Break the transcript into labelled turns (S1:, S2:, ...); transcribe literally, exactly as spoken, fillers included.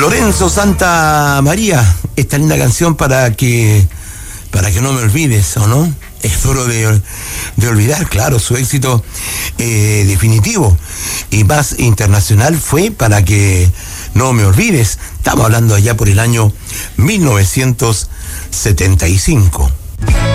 S1: Lorenzo Santa María, esta linda canción para que para que no me olvides, ¿o no? Es duro de, de olvidar, claro, su éxito eh, definitivo y más internacional fue Para que no me olvides. Estamos hablando allá por el año mil novecientos setenta y cinco.